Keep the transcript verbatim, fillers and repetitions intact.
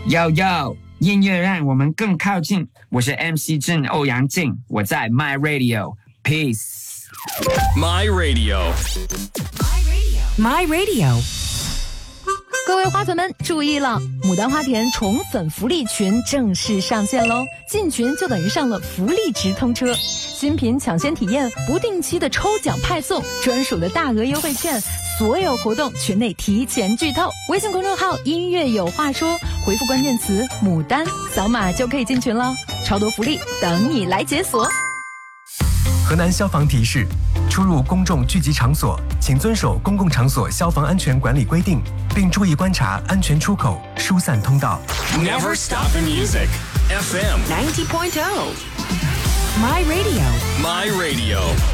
Yo Yo， 音乐让我们更靠近。我是 M C 郑欧阳靖，我在 My Radio，Peace。My Radio，My Radio。各位花粉们注意了，牡丹花田宠粉福利群正式上线喽！进群就等于上了福利直通车，新品抢先体验，不定期的抽奖派送，专属的大额优惠券，所有活动群内提前剧透。微信公众号音乐有话说，回复关键词牡丹，扫码就可以进群了，超多福利等你来解锁。 河南消防提示：出入公众聚集场所，请遵守公共场所消防安全管理规定，并注意观察安全出口、疏散通道。 Never stop the music. F M ninety point oh. My Radio. My Radio.